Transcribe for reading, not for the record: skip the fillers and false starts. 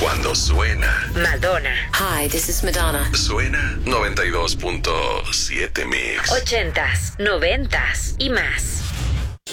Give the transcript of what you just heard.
Cuando suena Madonna. Hi, this is Madonna. Suena 92.7 Mix. 80s, 90s y más.